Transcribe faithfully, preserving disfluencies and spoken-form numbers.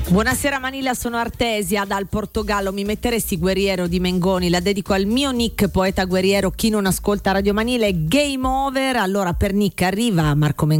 Buonasera Manila, sono Artesia dal Portogallo. Mi metteresti Guerriero di Mengoni? La dedico al mio Nick, poeta guerriero. Chi non ascolta Radio Manila è game over. Allora per Nick arriva Marco Mengoni.